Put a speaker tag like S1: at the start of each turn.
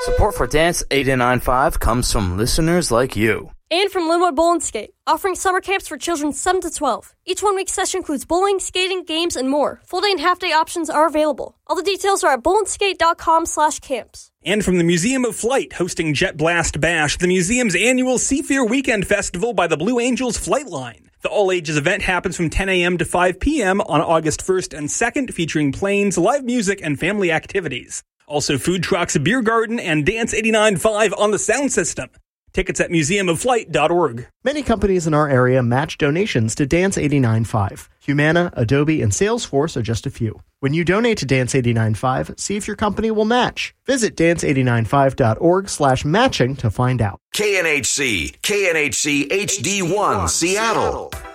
S1: Support for Dance 89.5 comes from listeners like you.
S2: And from Linwood Bowl and Skate, offering summer camps for children 7 to 12. Each one-week session includes bowling, skating, games, and more. Full-day and half-day options are available. All the details are at bowlandskate.com/camps.
S3: And from the Museum of Flight, hosting Jet Blast Bash, the museum's annual Seafair Weekend Festival by the Blue Angels Flight Line. The all-ages event happens from 10 a.m. to 5 p.m. on August 1st and 2nd, featuring planes, live music, and family activities. Also food trucks, beer garden, and Dance 89.5 on the sound system. Tickets at museumofflight.org.
S4: Many companies in our area match donations to Dance 89.5. Humana, Adobe, and Salesforce are just a few. When you donate to Dance 89.5, see if your company will match. Visit dance895.org/matching to find out.
S5: KNHC HD1 Seattle.